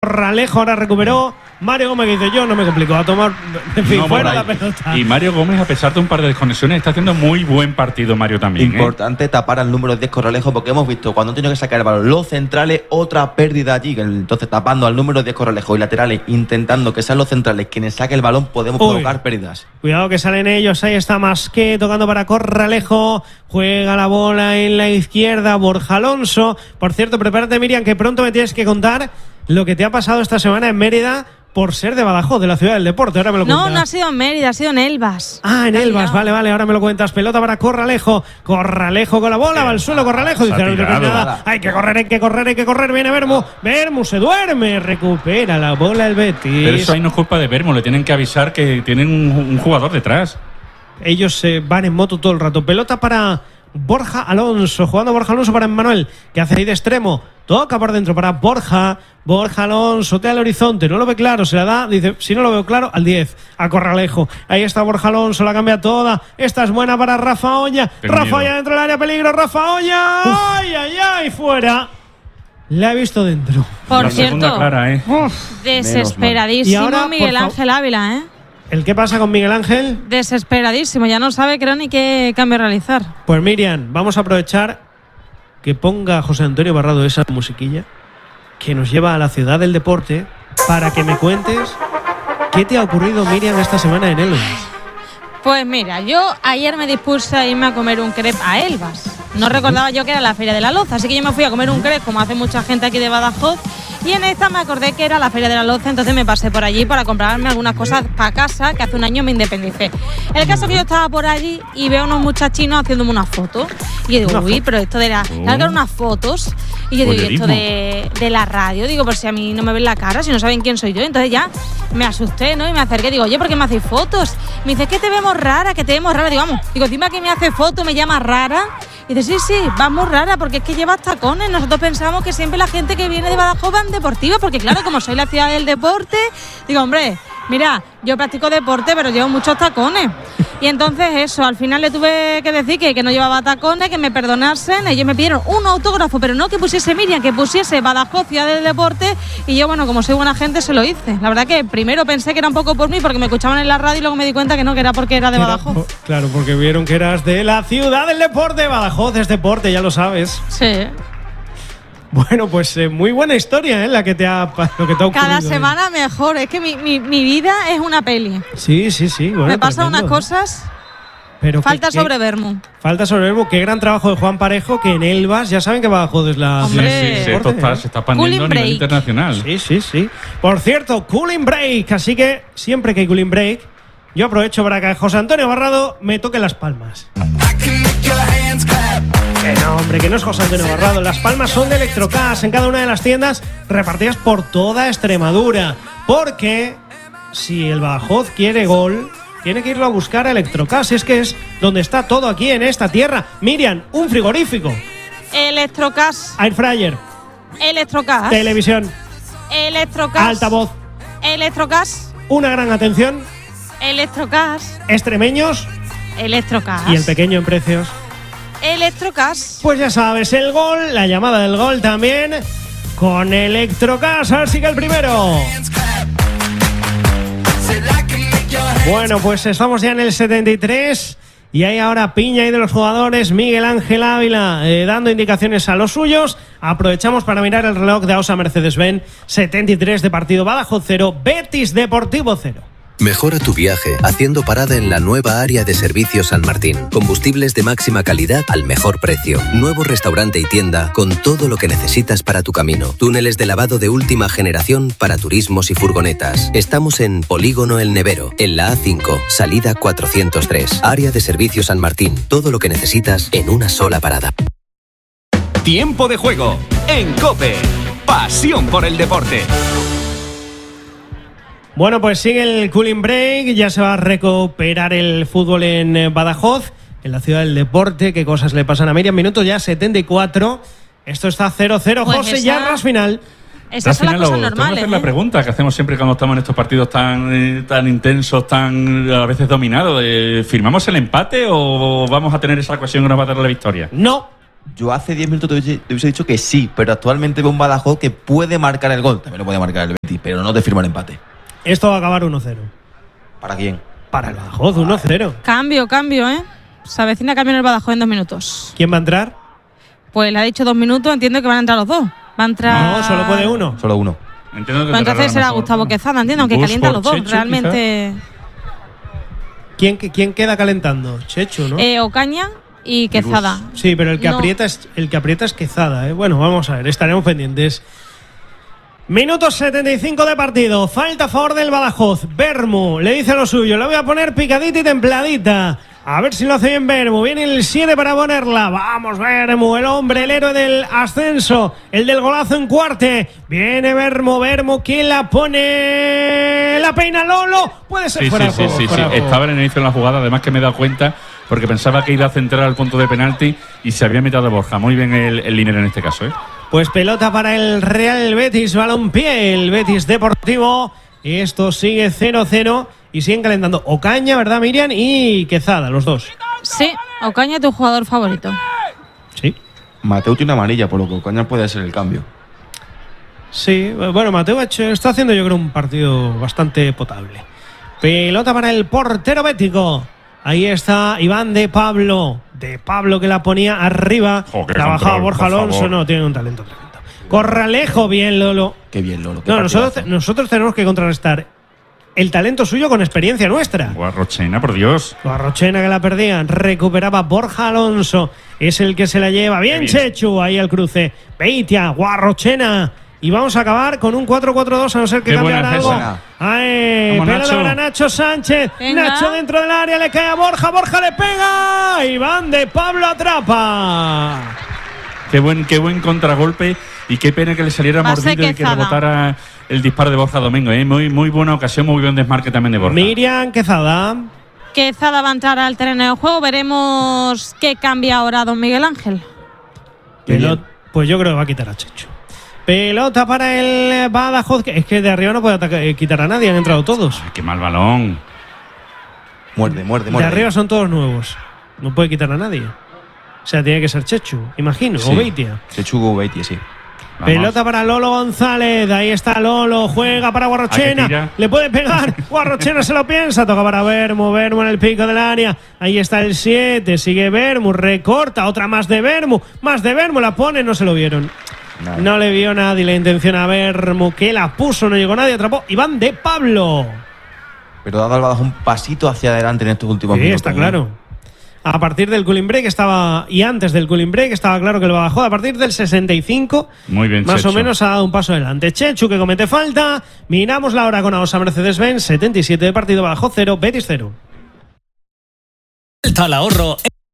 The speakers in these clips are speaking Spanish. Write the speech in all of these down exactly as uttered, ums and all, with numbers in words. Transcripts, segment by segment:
Corralejo, ahora recuperó Mario Gómez, que dice yo no me complico, a tomar en fin, no, fuera la pelota. Y Mario Gómez, a pesar de un par de desconexiones, está haciendo muy buen partido Mario también. Importante ¿eh? tapar al número diez Corralejo, porque hemos visto cuando han tenido que sacar el balón los centrales, otra pérdida allí. Entonces, tapando al número diez Corralejo y laterales, intentando que sean los centrales quienes saquen el balón, podemos Uy. provocar pérdidas. Cuidado que salen ellos, ahí está Masqué tocando para Corralejo, juega la bola en la izquierda, Borja Alonso. Por cierto, prepárate, Miriam, que pronto me tienes que contar lo que te ha pasado esta semana en Mérida por ser de Badajoz, de la ciudad del deporte. Ahora me lo cuentas. No, no ha sido en Mérida, ha sido en Elvas. Ah, en Elvas, vale, vale, ahora me lo cuentas. Pelota para Corralejo, Corralejo con la bola, va al suelo Corralejo, dice nada, hay que correr, hay que correr, hay que correr, viene Bermu, Bermu se duerme, recupera la bola el Betis. Pero eso ahí no es culpa de Bermu, le tienen que avisar que tienen un, un jugador detrás. Ellos se eh, van en moto todo el rato. Pelota para Borja Alonso, jugando Borja Alonso para Emmanuel, que hace ahí de extremo, toca por dentro para Borja, Borja Alonso, te al horizonte, no lo ve claro, se la da, dice, si no lo veo claro, al diez, a Corralejo, ahí está Borja Alonso, la cambia toda, esta es buena para Rafa Oña, Qué Rafa miedo. Oña dentro del área, peligro, Rafa Oña, Uf. ay, ay, ay, fuera. La he visto dentro. Por la cierto, clara, ¿eh? desesperadísimo ahora, Miguel Ángel Ávila, ¿eh? ¿El qué pasa con Miguel Ángel? Desesperadísimo, ya no sabe, creo, ni qué cambio realizar. Pues Miriam, vamos a aprovechar que ponga José Antonio Barrado esa musiquilla que nos lleva a la ciudad del deporte para que me cuentes qué te ha ocurrido, Miriam, esta semana en Elvas. Pues mira, yo ayer me dispuse a irme a comer un crepe a Elvas. No recordaba yo que era la Feria de la Loza, así que yo me fui a comer un crepe, como hace mucha gente aquí de Badajoz, y en esta me acordé que era la Feria de la Loza, entonces me pasé por allí para comprarme algunas cosas para casa, que hace un año me independicé. El caso es que yo estaba por allí y veo a unos muchachinos haciéndome unas fotos, y yo digo, uy, pero esto de la... Largan unas fotos, y yo digo, esto de, de la radio, digo, por si a mí no me ven la cara, si no saben quién soy yo, entonces ya me asusté, ¿no? Y me acerqué, digo, oye, ¿por qué me hacéis fotos? Me dice, que te vemos rara, que te vemos rara, digo, vamos, digo, dime que me hace foto, me llama rara. Y dice, sí, sí, vas muy rara, porque es que llevas tacones. Nosotros pensamos que siempre la gente que viene de Badajoz va en deportiva, porque claro, como soy la ciudad del deporte, digo, hombre, mira, yo practico deporte, pero llevo muchos tacones. Y entonces eso, al final le tuve que decir que, que no llevaba tacones, que me perdonasen. Ellos me pidieron un autógrafo, pero no que pusiese Miriam, que pusiese Badajoz, ciudad del deporte. Y yo, bueno, como soy buena gente, se lo hice. La verdad que primero pensé que era un poco por mí, porque me escuchaban en la radio, y luego me di cuenta que no, que era porque era de Badajoz. Era, claro, porque vieron que eras de la ciudad del deporte. Badajoz es deporte, ya lo sabes. Sí. Bueno, pues eh, muy buena historia, ¿eh? La que te ha, lo que te ha ocurrido. Cada semana eh. mejor. Es que mi, mi, mi vida es una peli. Sí, sí, sí. Bueno, me pasan tremendo, unas cosas. Pero falta que, sobre Bermu. Falta sobre Bermu. Qué gran trabajo de Juan Parejo, que en Elvas ya saben que Badajoz es la... Hombre. Sí, sí, sí, esto está, se está expandiendo a nivel break. internacional. Sí, sí, sí. Por cierto, Cooling Break. Así que siempre que hay Cooling Break, yo aprovecho para que José Antonio Barrado me toque las palmas. Que no, hombre, que no es José Antonio Barrado. Las palmas son de Electrocas en cada una de las tiendas repartidas por toda Extremadura. Porque si el Badajoz quiere gol, tiene que irlo a buscar a Electrocas. Es que es donde está todo aquí en esta tierra. Miriam, un frigorífico. Electrocas. Air fryer. Electrocas. Televisión. Electrocas. Altavoz. Electrocas. Una gran atención. Electrocas. Extremeños. Electrocas. Y el pequeño en precios. Electrocas. Pues ya sabes, el gol, la llamada del gol también con Electrocas. A ver si que el primero. Bueno, pues estamos ya en el setenta y tres y hay ahora piña ahí de los jugadores. Miguel Ángel Ávila eh, dando indicaciones a los suyos. Aprovechamos para mirar el reloj de Ausa Mercedes-Benz. setenta y tres de partido, Badajoz cero, Betis Deportivo cero. Mejora tu viaje haciendo parada en la nueva área de servicios San Martín. Combustibles de máxima calidad al mejor precio. Nuevo restaurante y tienda con todo lo que necesitas para tu camino. Túneles de lavado de última generación para turismos y furgonetas. Estamos en Polígono El Nevero, en la A cinco, salida cuatrocientos tres. Área de servicios San Martín. Todo lo que necesitas en una sola parada. Tiempo de juego en COPE. Pasión por el deporte. Bueno, pues sigue el cooling break, ya se va a recuperar el fútbol en Badajoz, en la ciudad del deporte. ¿Qué cosas le pasan a Miriam? Minuto ya setenta y cuatro. Esto está cero cero. Pues José, esa... ya ras final. Esas son las cosas normales. Tengo que hacer ¿eh? la pregunta que hacemos siempre cuando estamos en estos partidos tan, eh, tan intensos, tan a veces dominados. Eh, ¿Firmamos el empate o vamos a tener esa ocasión que nos va a dar la victoria? No. Yo hace diez minutos te hubiese, te hubiese dicho que sí, pero actualmente veo un Badajoz que puede marcar el gol. También lo puede marcar el Betis, pero no te firma el empate. Esto va a acabar uno cero. ¿Para quién? Para el Badajoz, uno cero. Cambio, cambio, ¿eh? Se avecina cambio en el Badajoz en dos minutos. ¿Quién va a entrar? Pues le ha dicho dos minutos, entiendo que van a entrar los dos. Va a entrar... No, solo puede uno. Solo uno. Entiendo que Pues entrará entonces a será lo mejor Gustavo Quezada, entiendo, que Bus calientan por los dos. Chechu, Realmente... ¿Quién, ¿Quién queda calentando? Chechu, ¿no? Eh, Ocaña y Quezada. Sí, pero el que, No. aprieta es, el que aprieta es Quezada, ¿eh? Bueno, vamos a ver, estaremos pendientes. Minuto setenta y cinco de partido. Falta a favor del Badajoz. Bermu le dice lo suyo. Le voy a poner picadita y templadita. A ver si lo hace bien Bermu. Viene el siete para ponerla. Vamos, Bermu, el hombre, el héroe del ascenso. El del golazo en cuarte. Viene Bermu, Bermu. ¿Quién la pone? La peina Lolo. Puede ser Sí, fuera sí, de sí, juego, sí, sí. fuera de juego. Estaba en el inicio de la jugada, además que me he dado cuenta porque pensaba que iba a centrar al punto de penalti y se había metido de Borja. Muy bien el, el Liner en este caso, ¿eh? Pues pelota para el Real Betis, balompié, el Betis Deportivo. Esto sigue cero cero y siguen calentando Ocaña, ¿verdad, Miriam? Y Quezada, los dos. Sí, Ocaña es tu jugador favorito. Sí. Mateo tiene una amarilla, por lo que Ocaña puede ser el cambio. Sí, bueno, Mateo ha hecho- está haciendo yo creo un partido bastante potable. Pelota para el portero bético. Ahí está Iván de Pablo. De Pablo que la ponía arriba. Jo, qué Trabajaba control, Borja por Alonso, favor. no, tiene un talento tremendo. Corralejo, bien Lolo. Qué bien, Lolo. qué No, nosotros, partidazo. nosotros tenemos que contrarrestar el talento suyo con experiencia nuestra. Guarrochena, por Dios. Guarrochena que la perdía, recuperaba Borja Alonso, es el que se la lleva. Bien, bien. Chechu, ahí al cruce. Beitia, Guarrochena. Y vamos a acabar con un cuatro cuatro dos, a no ser que Qué cambie buena es algo. esa. Ay, Vamos, pelota Nacho. para Nacho Sánchez. Venga. Nacho dentro del área, le cae a Borja. Borja le pega. Iván de Pablo atrapa. Qué buen, qué buen contragolpe y qué pena que le saliera Va a ser mordido y que Quezada. rebotara el disparo de Borja Domingo. ¿eh? Muy, muy buena ocasión, muy buen desmarque también de Borja. Miriam Quezada. Quezada va a entrar al terreno de juego. Veremos qué cambia ahora don Miguel Ángel. Qué Pelot- bien. pues yo creo que va a quitar a Chechu. Pelota para el Badajoz. que Es que de arriba no puede atacar- eh, quitar a nadie, han entrado todos. Ay, qué mal balón. Muerde, muerde, De muerde. arriba son todos nuevos. No puede quitar a nadie. O sea, tiene que ser Chechu, imagino, Sí. o Beitia. Chechu Betis, sí. Vamos. Pelota para Lolo González. Ahí está Lolo. Juega para ¿A Guarrochena. que tira? Le puede pegar. Guarrochena se lo piensa. Toca para Bermu. Bermu en el pico del área. Ahí está el siete. Sigue Bermu. Recorta. Otra más de Bermu. Más de Bermu. La pone. No se lo vieron. Nada. No le vio nadie la intención a Bermu. Que la puso. No llegó nadie. Atrapó Iván de Pablo. Pero dado al Badajoz un pasito hacia adelante en estos últimos Sí, minutos. está ¿eh? claro. A partir del cooling break estaba, y antes del cooling break estaba claro que el Badajoz a partir del sesenta y cinco Muy bien, más Chechu. o menos ha dado un paso adelante. Chechu que comete falta. Miramos la hora con Aosa Mercedes-Benz. setenta y siete de partido, Badajoz cero, Betis cero. Vuelta al ahorro.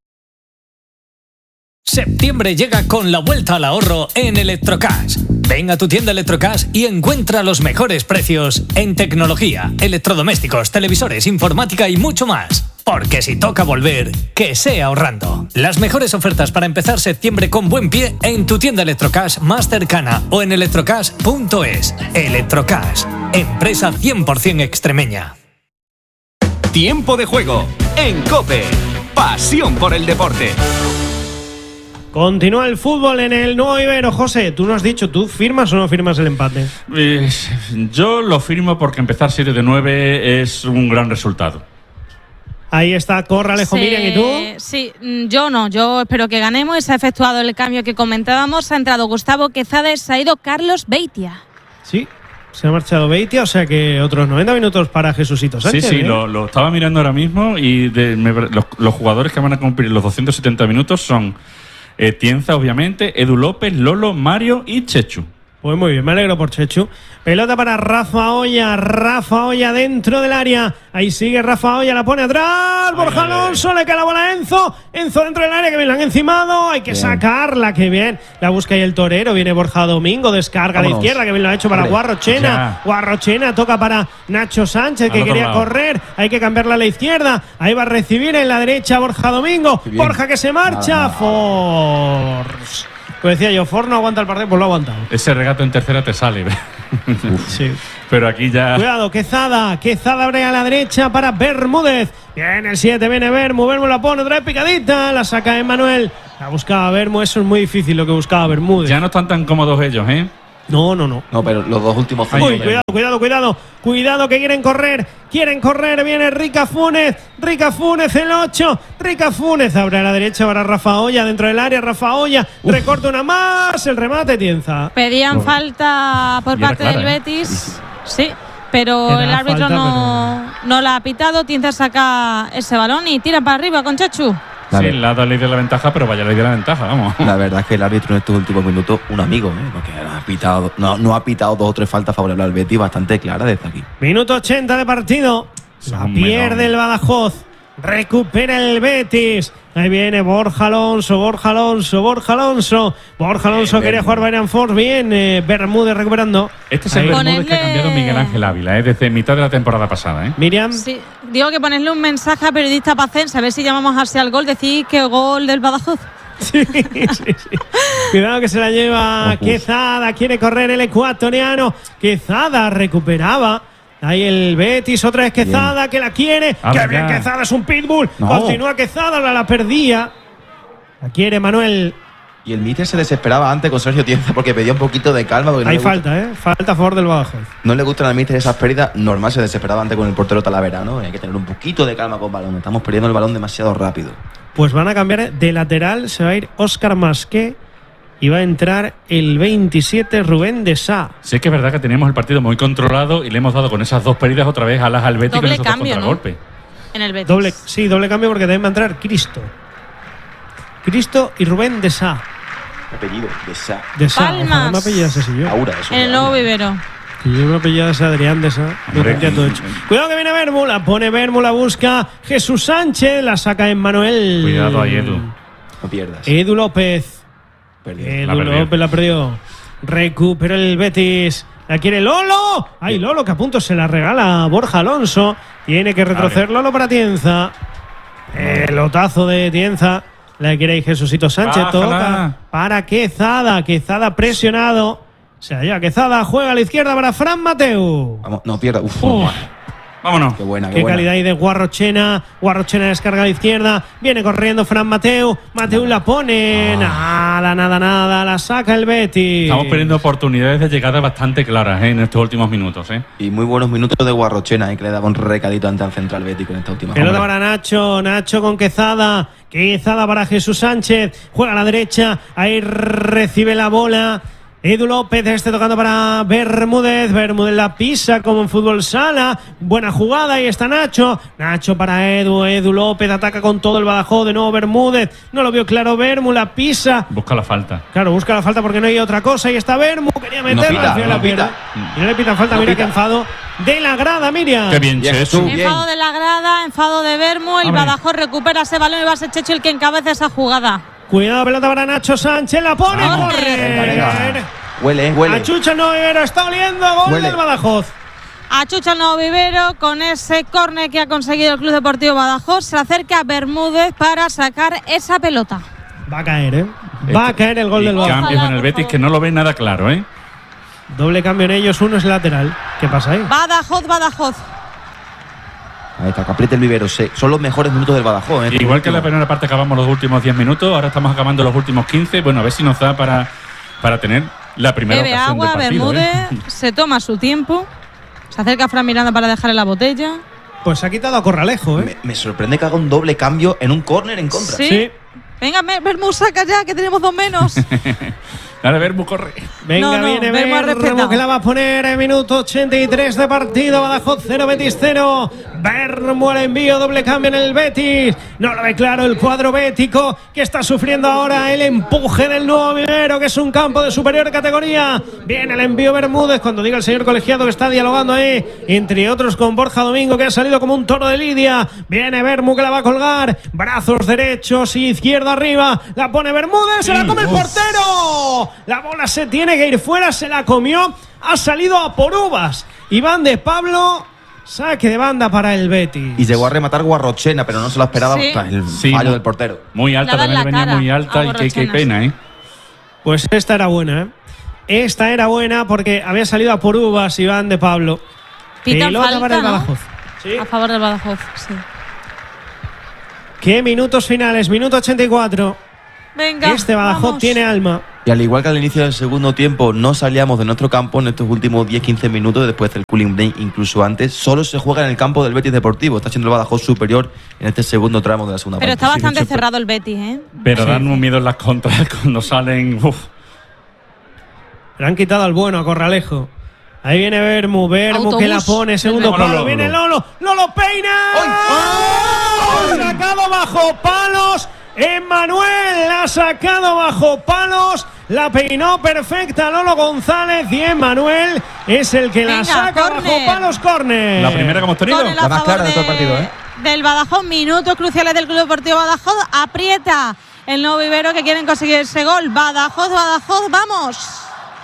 Septiembre llega con la vuelta al ahorro en Electrocash. Ven a tu tienda Electrocash y encuentra los mejores precios en tecnología, electrodomésticos, televisores, informática y mucho más. Porque si toca volver, que sea ahorrando. Las mejores ofertas para empezar septiembre con buen pie en tu tienda Electrocash más cercana o en electrocash punto es. Electrocash, empresa cien por ciento extremeña. Tiempo de juego en COPE. Pasión por el deporte. Continúa el fútbol en el Nuevo Ibero. José, tú no has dicho, ¿tú firmas o no firmas el empate? Eh, yo lo firmo porque empezar siete de nueve es un gran resultado. Ahí está Corralejo, Se- Miriam, ¿y tú? Sí, mm, yo no, yo espero que ganemos. Se ha efectuado el cambio que comentábamos. Ha entrado Gustavo Quezada y se ha ido Carlos Beitia. Sí, se ha marchado Beitia, o sea que otros noventa minutos para Jesucito Sánchez. Sí, sí, ¿eh? lo, lo estaba mirando ahora mismo y de- me- los, los jugadores que van a cumplir los doscientos setenta minutos son eh, Tienza, obviamente, Edu López, Lolo, Mario y Chechu. Pues muy bien, me alegro por Chechu. Pelota para Rafa Olla, Rafa Olla dentro del área. Ahí sigue Rafa Olla, la pone atrás. Borja ay, ay. Alonso, le cae la bola a Enzo. Enzo dentro del área, que bien la han encimado. Hay que Bien. sacarla, que bien. La busca ahí el torero. Viene Borja Domingo, descarga a la Vámonos. izquierda, que bien lo ha hecho para Hombre, Guarrochena. ya. Guarrochena toca para Nacho Sánchez, Al que otro quería lado. correr. Hay que cambiarla a la izquierda. Ahí va a recibir en la derecha Borja Domingo. Qué bien. Borja que se marcha. Nada, nada. Force. Pues decía yo, Force no aguanta el partido, pues lo ha aguantado. Ese regato en tercera te sale. Sí. Pero aquí ya... Cuidado, Quezada, Quezada abre a la derecha para Bermúdez. Viene el siete, viene Bermu, Bermu la pone otra vez picadita, la saca Emmanuel La buscaba Bermúdez, eso es muy difícil lo que buscaba Bermúdez. Ya no están tan cómodos ellos, ¿eh? No, no, no. No, pero los dos últimos Uy, cinco. cuidado, cuidado, cuidado. Cuidado que quieren correr. Quieren correr. Viene Rica Funes. Rica Funes, el ocho. Rica Funes. Abre a la derecha para Rafa Olla. Dentro del área, Rafa Olla. Uf. Recorta una más. El remate, Tienza. Pedían Bueno. falta por Y era parte clara, del ¿eh? Betis. Sí, pero Era el árbitro falta, no, no la ha pitado. Tienza saca ese balón y tira para arriba con Chachu. La Sí, ver- le ha dado ley de la ventaja, pero vaya ley de la ventaja, vamos. La verdad es que el árbitro en estos últimos minutos, un amigo, ¿eh? Porque ha pitado, no, no ha pitado dos o tres faltas favorables al Betis bastante claras desde aquí. Minuto ochenta de partido. La Son pierde melón. el Badajoz. Recupera el Betis. Ahí viene Borja Alonso, Borja Alonso, Borja Alonso. Borja Alonso Bien, quería jugar Bayern Force. Bien, eh, Bermúdez recuperando. Este es Ahí. el Bermúdez que ha Ponerle- cambiado Miguel Ángel Ávila, ¿eh? Desde mitad de la temporada pasada, ¿eh? Miriam. Sí, digo que ponerle un mensaje a periodista Pacense, a ver si llamamos así al gol, decir que gol del Badajoz. Sí, sí, sí. Cuidado que se la lleva Uf. Quezada. Quiere correr el ecuatoriano. Quezada recuperaba. Ahí el Betis, otra vez Quezada, Bien. que la quiere. Ahora Que bien, ya. Quezada es un pitbull. No. Continúa Quezada, la, la perdía. La quiere Manuel. Y el míster se desesperaba antes con Sergio Tienza porque pedía un poquito de calma. Porque no Hay le gusta- falta, ¿eh? Falta a favor del Badajoz. No le gustan al míster esas pérdidas. Normal se desesperaba antes con el portero Talavera, ¿no? Hay que tener un poquito de calma con balón. Estamos perdiendo el balón demasiado rápido. Pues van a cambiar de lateral. Se va a ir Óscar Masqué. Y va a entrar el veintisiete Rubén de Sá. Sí que es verdad que teníamos el partido muy controlado y le hemos dado con esas dos pérdidas otra vez alas al Betis con Doble esos dos cambio, ¿no? contragolpes. En el Betis. Doble, sí, doble cambio porque también va a entrar Cristo. Cristo y Rubén de Sá. Apellido de Sa. De Sá. Palmas. Ojalá me apellidase así yo. Aura, eso. En el nuevo vivero. Si yo me apellidase Adrián de Sá. Lo Hombre. tendría todo hecho. Cuidado que viene Bermu. La pone Bermu, la busca Jesús Sánchez. La saca Emmanuel. Cuidado ahí, Edu. No pierdas. Edu López. Perdido. Edu La perdió. López la perdió. Recupera el Betis. La quiere Lolo. Ay, Lolo, que a punto se la regala Borja Alonso. Tiene que retroceder Lolo para Tienza. El otazo de Tienza. La quiere ahí Jesucito Sánchez. Bájala. Toca para Quezada. Quezada presionado. Se la lleva Quezada. Juega a la izquierda para Fran Mateu. Vamos, no pierdas. Uf, Uf. Vámonos. qué buena, qué, Qué buena. calidad ahí de Guarrochena. Guarrochena descarga a la izquierda. Viene corriendo Fran Mateu. Mateu la pone. Nada, nada, nada. La saca el Betis. Estamos perdiendo oportunidades de llegada bastante claras, ¿eh? En estos últimos minutos, ¿eh? Y muy buenos minutos de Guarrochena, ¿eh? Que le daba un recadito ante al central Betis con esta última. Pelota jugada. para Nacho. Nacho con Quezada. Quezada para Jesús Sánchez. Juega a la derecha. Ahí recibe la bola. Edu López, este tocando para Bermúdez. Bermúdez la pisa como en fútbol sala. Buena jugada, ahí está Nacho. Nacho para Edu. Edu López ataca con todo el Badajoz. De nuevo Bermúdez. No lo vio claro Bermú, la pisa. Busca la falta. Claro, busca la falta porque no hay otra cosa. Ahí está Bermú. Quería meterla. pita, al final no la pierde. pita. Y no le pita falta. No Mira pita. qué enfado de la grada, Miriam. Qué bien, Bien, Chechu. Jesús. Bien. Enfado de la grada, enfado de Bermo. El Hombre. Badajoz recupera ese balón y va a ser Checho el que encabeza esa jugada. Cuidado, pelota para Nacho Sánchez. La pone. Vamos. Corre. Venga, venga. Huele, huele. A Chucha Noguero está oliendo a gol Huele. del Badajoz. A Chucha el Nuevo Vivero con ese córner que ha conseguido el Club Deportivo Badajoz. Se acerca Bermúdez para sacar esa pelota. Va a caer, ¿eh? Va a caer el gol Y del Badajoz. cambios en el por Betis favor. que no lo ven nada claro, ¿eh? Doble cambio en ellos, uno es lateral. ¿Qué pasa ahí? Badajoz, Badajoz. Ahí está, que apriete el vivero. Sí, son los mejores minutos del Badajoz, ¿eh? Igual que en la primera parte acabamos los últimos diez minutos, ahora estamos acabando los últimos quince. Bueno, a ver si nos da para, para tener la primera Bebe ocasión agua, del partido, Bermúdez. ¿eh? Se toma su tiempo. Se acerca Fran Miranda para dejarle la botella. Pues se ha quitado a Corralejo, ¿eh? Me, me sorprende que haga un doble cambio en un córner en contra. Sí. Sí. Venga, Mer- Bermú, saca ya, que tenemos dos menos. Dale, Bermu, corre. Venga, No, no, viene Bermú ha Bermú respetado. que la va a poner en minuto ochenta y tres de partido. Badajoz cero, Betis cero. Bermú el envío, doble cambio en el Betis. No lo ve claro el cuadro bético que está sufriendo ahora el empuje del Nuevo Vivero, que es un campo de superior categoría. Viene el envío Bermúdez cuando diga el señor colegiado que está dialogando ahí, entre otros con Borja Domingo, que ha salido como un toro de lidia. Viene Bermú que la va a colgar. Brazos derechos y izquierda arriba. La pone Bermúdez, se la come el portero. La bola se tiene que ir fuera, se la comió. Ha salido a por uvas. Iván de Pablo, saque de banda para el Betis. Y llegó a rematar Guarrochena, pero no se lo esperaba Sí. tras el Sí, fallo muy- del portero. Muy alta, Le dan también la le venía cara muy a alta y qué, qué Borrachenas. pena, ¿eh? Pues esta era buena, ¿eh? Esta era buena porque había salido a por uvas Iván de Pablo. Pitan Pelota falta, para el ¿no? Badajoz. Sí. A favor del Badajoz, sí. ¿Qué minutos finales? Minuto ochenta y cuatro. Venga, este Badajoz vamos. tiene alma. Y al igual que al inicio del segundo tiempo no salíamos de nuestro campo en estos últimos diez quince minutos, después del cooling break, incluso antes, solo se juega en el campo del Betis Deportivo. Está siendo el Badajoz superior en este segundo tramo de la segunda Pero parte. está bastante Sí, de hecho, cerrado el Betis, ¿eh? Pero Sí. dan un miedo en las contras cuando salen. Uf. Le han quitado al bueno a Corralejo. Ahí viene Vermu, Vermu Autobús. que la pone, segundo Lolo, palo, Lolo. viene Lolo, Lolo peina. ¡Oh! Sacado bajo palos, Emmanuel la ha sacado bajo palos, la peinó perfecta Lolo González y Emmanuel es el que la Venga, saca córner. bajo palos, córner. La primera que hemos tenido. Con el a La más favor clara de todo el partido, ¿eh? Del Badajoz, minutos cruciales del Club Deportivo Badajoz. Aprieta el nuevo vivero que quieren conseguir ese gol. Badajoz, Badajoz, vamos.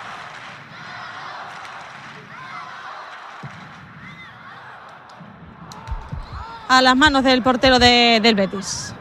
A las manos del portero de, del Betis.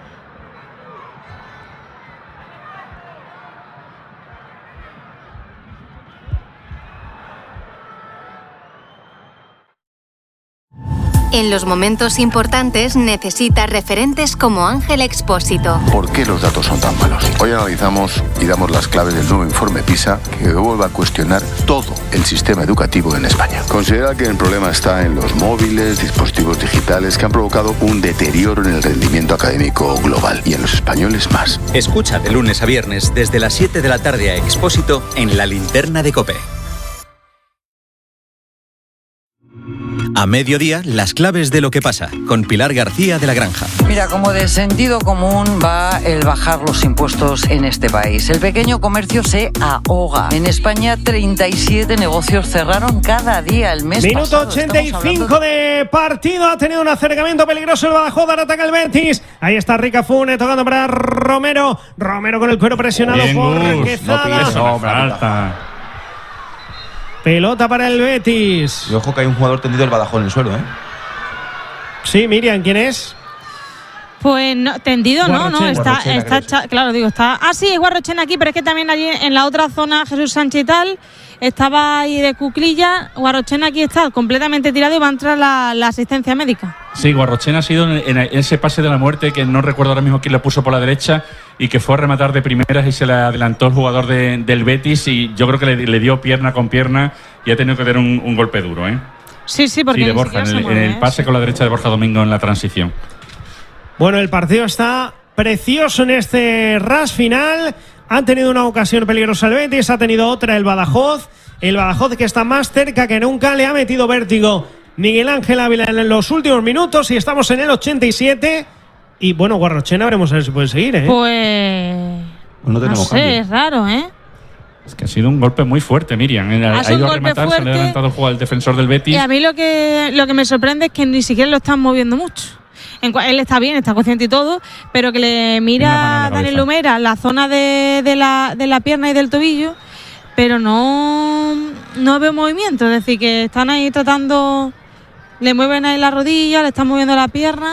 En los momentos importantes necesitas referentes como Ángel Expósito. ¿Por qué los datos son tan malos? Hoy analizamos y damos las claves del nuevo informe PISA que vuelve a cuestionar todo el sistema educativo en España. Considera que el problema está en los móviles, dispositivos digitales que han provocado un deterioro en el rendimiento académico global y en los españoles más. Escucha de lunes a viernes desde las siete de la tarde a Expósito en La Linterna de COPE. A mediodía, las claves de lo que pasa, con Pilar García de la Granja. Mira, como de sentido común va el bajar los impuestos en este país. El pequeño comercio se ahoga. En España, treinta y siete negocios cerraron cada día el mes Minuto pasado. ochenta y cinco de partido. Ha tenido un acercamiento peligroso el Badajoz. Ahora ataca el Betis. Ahí está Rica Funes tocando para Romero. Romero con el cuero presionado Bien, por Gus. Quesada. No pides, No, no, falta. Pelota para el Betis. Y ojo que hay un jugador tendido el Badajoz en el suelo, ¿eh? Sí, Miriam, ¿quién es? Pues no, tendido no, no, Guarrochena. está, Guarrochena, está creo que cha- claro, digo, está. Ah, sí, es Guarrochena aquí, pero es que también allí en la otra zona, Jesús Sánchez y tal, estaba ahí de cuclilla. Guarrochena aquí está completamente tirado y va a entrar la, la asistencia médica. Sí, Guarrochena ha sido en, en ese pase de la muerte que no recuerdo ahora mismo quién le puso por la derecha y que fue a rematar de primeras y se le adelantó el jugador de, del Betis y yo creo que le, le dio pierna con pierna y ha tenido que tener un, un golpe duro, ¿eh? Sí, sí, porque Sí, de ni Borja, en siquiera el, se mueve, en el ¿eh? pase con la derecha de Borja Domingo en la transición. Bueno, el partido está precioso en este ras final. Han tenido una ocasión peligrosa el Betis, ha tenido otra el Badajoz. El Badajoz que está más cerca que nunca, le ha metido vértigo Miguel Ángel Ávila en los últimos minutos y estamos en el ochenta y siete. Y bueno, Guarrochena, veremos a ver si puede seguir, ¿eh? Pues. Pues no No tenemos sé, cambio. es raro, ¿eh? Es que ha sido un golpe muy fuerte, Miriam. Ha, Ha sido ido un a golpe rematar, se le fuerte. ha adelantado el jugador, el defensor del Betis. Y a mí lo que, lo que me sorprende es que ni siquiera lo están moviendo mucho. En cua- él está bien, está consciente y todo, pero que le Tiene la mano mira en a la Daniel cabeza. Lumera la zona de, de, la, de la pierna y del tobillo, pero no, no veo movimiento. Es decir, que están ahí tratando, le mueven ahí la rodilla, le están moviendo la pierna.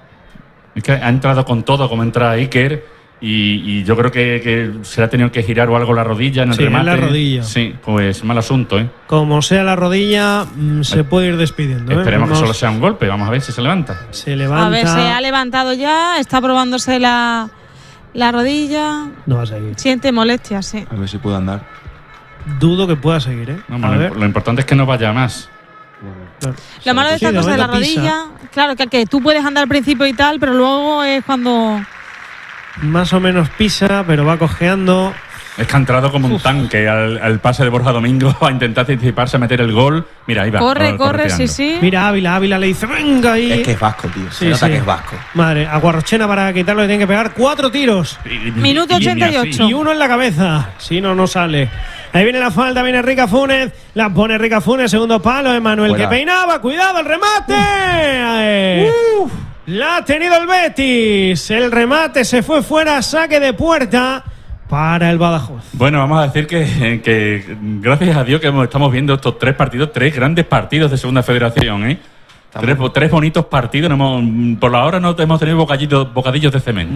Es que ha entrado con todo, como entra Iker, y, y yo creo que, que se le ha tenido que girar o algo la rodilla en el Sí, en remate. la rodilla. Sí, pues mal asunto, ¿eh? Como sea la rodilla, mm, se puede ir despidiendo, ¿eh? Esperemos que Vamos, solo sea un golpe, vamos a ver si se levanta. se levanta. A ver, se ha levantado ya, está probándose la, la rodilla, No va a seguir. siente molestias, sí. A ver si puedo andar. Dudo que pueda seguir, ¿eh? No, a lo, ver. lo importante es que no vaya más. Claro. Lo malo de Sí, estas de cosas de la momento pisa. rodilla, claro, que, que tú puedes andar al principio y tal, pero luego es cuando... Más o menos pisa, pero va cojeando. Es que ha entrado como un tanque al, al pase de Borja Domingo a intentar anticiparse a meter el gol. Mira, ahí va. corre, ahora corre, sí, correteando. sí. Mira, Ávila, Ávila le dice, venga ahí. Es que es vasco, tío. Se Sí, nota sí. que es vasco. Madre, a Guarrochena para quitarlo le tienen que pegar cuatro tiros. Y- y- Minuto y ni ochenta y así. ocho. Y uno en la cabeza. Si no, no sale. Ahí viene la falta, viene Rica Funes. La pone Rica Funes, segundo palo. Emanuel Fuera. que peinaba. Cuidado, el remate. Eh, La ha tenido el Betis. El remate se fue fuera. Saque de puerta para el Badajoz. Bueno, vamos a decir que, que gracias a Dios que hemos- estamos viendo estos tres partidos, tres grandes partidos de Segunda Federación, ¿eh? Tres, tres bonitos partidos. No hemos, por la hora no hemos tenido bocadillos, bocadillos de cemento. No,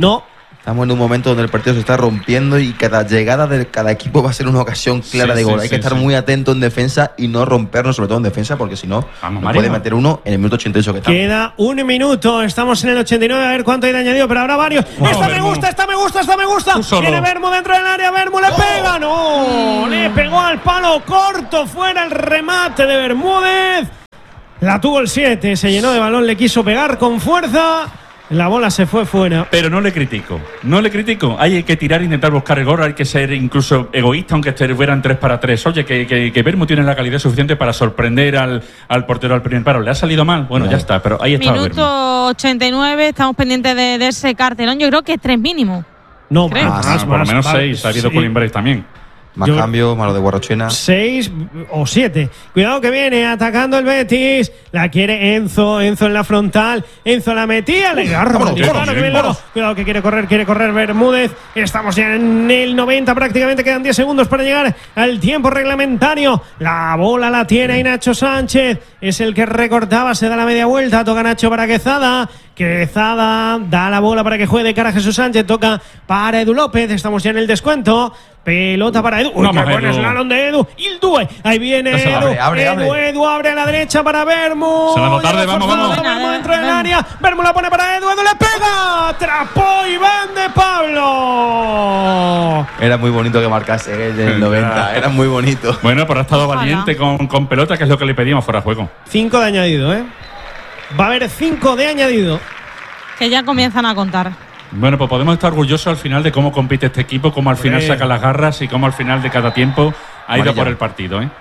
Estamos en un momento donde el partido se está rompiendo y cada llegada de cada equipo va a ser una ocasión clara Sí, de gol. sí, Hay sí, que estar sí. muy atento en defensa y no rompernos, sobre todo en defensa, porque si no, Vamos, nos Mario. puede meter uno en el minuto ochenta y ocho que estamos. Queda un minuto, estamos en el ochenta y nueve, a ver cuánto hay de añadido, pero habrá varios. Vamos, esta me Vermu. gusta, esta me gusta, esta me gusta. Tú solo. Tiene Vermu dentro del área, Vermu le pega, no, le pegó al palo corto, fuera el remate de Bermúdez. La tuvo el siete, se llenó de balón, le quiso pegar con fuerza. La bola se fue fuera. Pero no le critico, no le critico. Hay que tirar e intentar buscar el gol, hay que ser incluso egoísta, aunque estuvieran tres para tres. Oye, que, que, que Vermu tiene la calidad suficiente para sorprender al, al portero al primer paro. ¿Le ha salido mal? Bueno, No. ya está, pero ahí está Vermu. Minuto ochenta y nueve, estamos pendientes de, de ese cartelón. Yo creo que es tres mínimo. No, Creo. más, Ah, más, por lo menos más, seis, ha habido sí. Colin Brace también. Más Yo- cambios, malo de Guarrochena. Seis o siete. Cuidado que viene atacando el Betis. La quiere Enzo. Enzo en la frontal. Enzo la metía. Le agarra. vámonos, Cuidado vámonos, que viene vámonos. Loro. Cuidado que quiere correr. Quiere correr Bermúdez. Estamos ya en el noventa prácticamente. Quedan diez segundos para llegar al tiempo reglamentario. La bola la tiene ahí Nacho Sánchez. Es el que recortaba. Se da la media vuelta. Toca Nacho para Quezada. Quezada da la bola para que juegue de cara a Jesús Sánchez. Toca para Edu López. Estamos ya en el descuento. Pelota para Edu. Uy, Vamos, qué buen Edu. slalom de Edu. Ildue. Ahí viene Ya se Edu. la abre, abre, Edu, abre. Edu abre a la derecha para Vermu. Se la va tarde, Ya vamos, forzado vamos. Vermu dentro del Vermu. área. Vermu la pone para Edu. Edu le pega. Atrapó Iván de Pablo. Era muy bonito que marcase eh, en el noventa. Era muy bonito. Bueno, pero ha estado Ojalá. valiente con, con pelota, que es lo que le pedíamos fuera de juego. Cinco de añadido, ¿eh? Va a haber cinco de añadido. Que ya comienzan a contar. Bueno, pues podemos estar orgullosos al final de cómo compite este equipo, cómo al final Hombre. saca las garras y cómo al final de cada tiempo ha ido Amarilla. por el partido, ¿eh?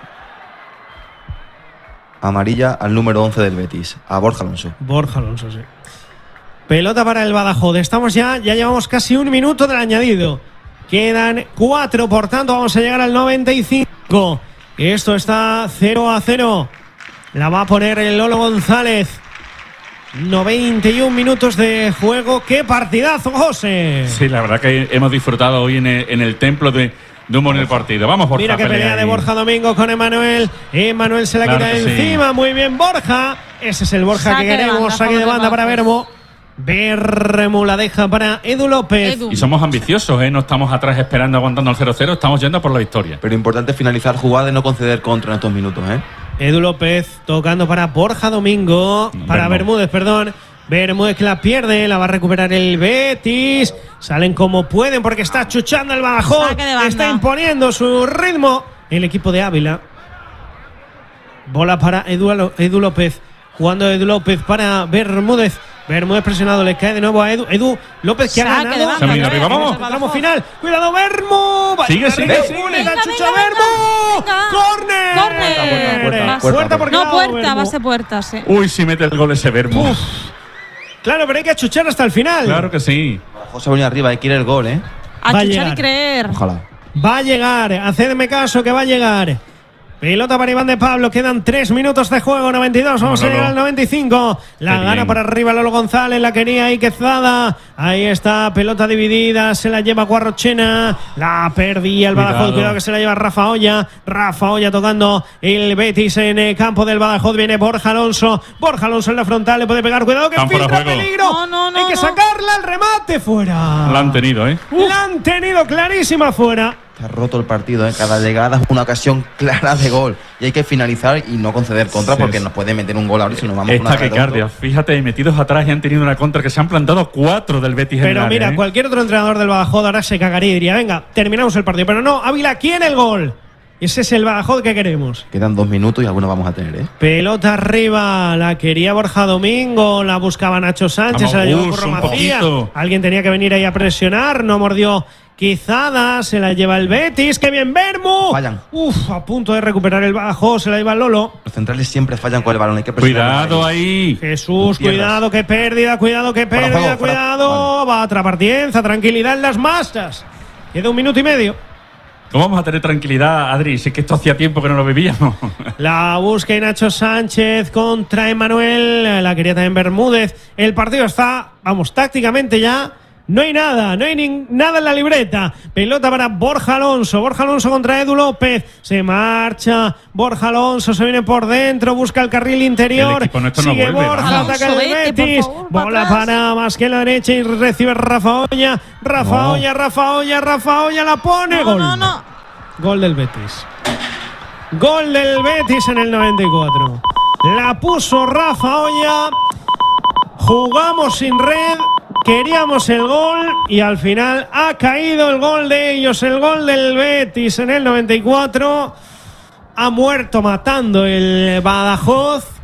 Amarilla al número once del Betis, a Borja Alonso. Borja Alonso, sí. Pelota para el Badajoz. Estamos ya, ya llevamos casi un minuto del añadido. Quedan cuatro, por tanto vamos a llegar al noventa y cinco. Esto está cero a cero. La va a poner el Lolo González. noventa y un minutos de juego. ¡Qué partidazo, José! Sí, la verdad que hemos disfrutado hoy en el, en el templo de, de un buen partido. Vamos, Borja. Mira qué pelea de ahí. Borja Domingo con Emanuel. Emanuel se la Claro quita que sí. encima. Muy bien, Borja. Ese es el Borja Saque que de queremos. banda, Saque de favor banda del para Badajoz. Vermo. Vermo la deja para Edu López. Edu. Y somos ambiciosos, ¿eh? No estamos atrás esperando, aguantando el cero cero. Estamos yendo por la victoria. Pero importante finalizar jugada y no conceder contra en estos minutos, ¿eh? Edu López tocando para Borja Domingo. No, para Vermo. Bermúdez, perdón. Bermúdez que la pierde. La va a recuperar el Betis. Salen como pueden porque está chuchando el Badajoz. Saque de banda. Está imponiendo su ritmo el equipo de Ávila. Bola para Edu, Alo- Edu López. Jugando Edu López para Bermúdez. Bermúdez presionado, le cae de nuevo a Edu. Edu López que ha Saque de ganado. banda, Se ha venido arriba, vamos. El tramo final. Cuidado, Bermu. Va a Sigue, llegar sigue, arriba, sigue. le da Venga, chucha a venga, Bermu. venga. ¡Corner! Corner. Puerta, puerta, Puerta, puerta. porque No, ha dado puerta, Bermu. va a ser puerta, sí. Uy, si mete el gol ese Vermo. Claro, pero hay que achuchar hasta el final. Claro que sí. José venía arriba, hay que ir el gol, ¿eh? A Va a chuchar llegar. y creer. Ojalá. Va a llegar, hacedme caso que va a llegar. Pelota para Iván de Pablo, quedan tres minutos de juego, noventa y dos, vamos Vamos, a llegar Lolo. al noventa y cinco. La Qué gana bien. para arriba Lolo González, la quería ahí Quezada. Ahí está, pelota dividida, se la lleva Guarrochena, la perdía el Cuidado. Badajoz, cuidado que se la lleva Rafa Olla. Rafa Olla tocando el Betis en el campo del Badajoz, viene Borja Alonso. Borja Alonso en la frontal, le puede pegar, cuidado que Están fuera filtra de juego. peligro. No, no, no, hay que no. sacarla al remate fuera. La han tenido, ¿eh? La han tenido clarísima fuera. Está roto el partido, ¿eh? Cada llegada es una ocasión clara de gol. Y hay que finalizar y no conceder contra Sí, porque sí. nos puede meter un gol ahora y si nos vamos Esta una que redondo. cardia. Fíjate, metidos atrás y han tenido una contra que se han plantado cuatro del Betis en el Pero área, mira, ¿eh? cualquier otro entrenador del Badajoz ahora se cagaría y diría, venga, terminamos el partido. Pero no, Ávila quiere el gol. Ese es el Badajoz que queremos. Quedan dos minutos y algunos vamos a tener, ¿eh? Pelota arriba, la quería Borja Domingo, la buscaba Nacho Sánchez, Vamos, se la llevó Gus, Curro un Macías. poquito. Alguien tenía que venir ahí a presionar, no mordió Quizada, se la lleva el Betis, que bien Vermu. Fallan. Uf, a punto de recuperar el Badajoz, se la lleva el Lolo. Los centrales siempre fallan con el balón, hay que presionar. Cuidado ahí. Jesús, No pierdas. cuidado, qué pérdida, cuidado, qué Fuera pérdida, juego, fuera- cuidado. Va a atrapar Tienza, tranquilidad en las masas. Queda un minuto y medio. ¿Cómo vamos a tener tranquilidad, Adri? Si es que esto hacía tiempo que no lo vivíamos. La busca y Nacho Sánchez contra Emanuel. La quería también Bermúdez. El partido está, vamos, tácticamente ya No hay nada, no hay ni, nada en la libreta. Pelota para Borja Alonso. Borja Alonso contra Edu López. Se marcha Borja Alonso, se viene por dentro, busca el carril interior. El no sigue vuelve, Borja, Alonso, ataca el vete, Betis. por favor, Bola para para más que la derecha y recibe Rafa Olla. Rafa No. Olla, Rafa Olla, Rafa Olla la pone. No, Gol. no, no. Gol del Betis. Gol del Betis en el noventa y cuatro. La puso Rafa Olla. Jugamos sin red. Queríamos el gol y al final ha caído el gol de ellos, el gol del Betis en el noventa y cuatro. Ha muerto matando el Badajoz.